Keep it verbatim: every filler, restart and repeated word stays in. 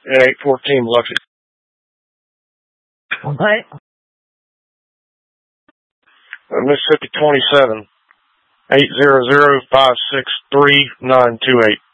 in eight fourteen Biloxi. What? Uh, Mississippi twenty-seven, eight zero zero five six three nine two eight.